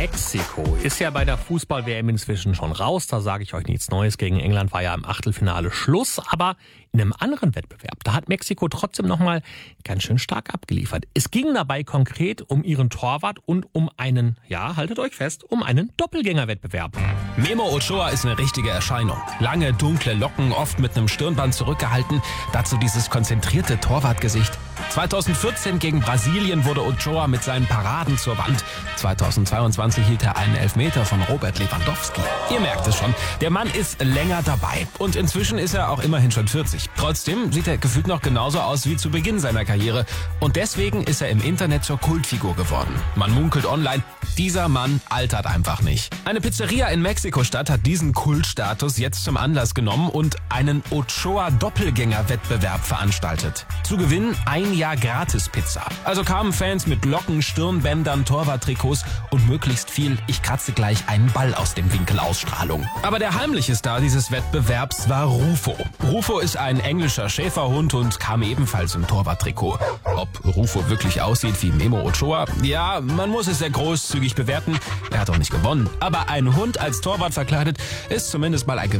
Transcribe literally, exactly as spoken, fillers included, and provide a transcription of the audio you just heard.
Mexiko ist ja bei der Fußball-W M inzwischen schon raus. Da sage ich euch nichts Neues. Gegen England war ja im Achtelfinale Schluss. Aber in einem anderen Wettbewerb, da hat Mexiko trotzdem nochmal ganz schön stark abgeliefert. Es ging dabei konkret um ihren Torwart und um einen, ja, haltet euch fest, um einen Doppelgängerwettbewerb. Memo Ochoa ist eine richtige Erscheinung. Lange, dunkle Locken, oft mit einem Stirnband zurückgehalten. Dazu dieses konzentrierte Torwartgesicht. zweitausendvierzehn gegen Brasilien wurde Ochoa mit seinen Paraden zur Wand. zweitausendzweiundzwanzig hielt er einen Elfmeter von Robert Lewandowski. Ihr merkt es schon, der Mann ist länger dabei. Und inzwischen ist er auch immerhin schon vierzig. Trotzdem sieht er gefühlt noch genauso aus wie zu Beginn seiner Karriere. Und deswegen ist er im Internet zur Kultfigur geworden. Man munkelt online, dieser Mann altert einfach nicht. Eine Pizzeria in Mexiko-Stadt hat diesen Kultstatus jetzt zum Anlass genommen und einen Ochoa-Doppelgänger-Wettbewerb veranstaltet. Zu gewinnen ein Jahr Gratis-Pizza. Also kamen Fans mit Locken, Stirnbändern, Torwarttrikots und möglichst viel "Ich kratze gleich einen Ball aus dem Winkel" Ausstrahlung. Aber der heimliche Star dieses Wettbewerbs war Rufo. Rufo ist ein englischer Schäferhund und kam ebenfalls im Torwarttrikot. Ob Rufo wirklich aussieht wie Memo Ochoa? Ja, man muss es sehr großzügig bewerten. Er hat auch nicht gewonnen. Aber ein Hund als Torwart verkleidet ist zumindest mal ein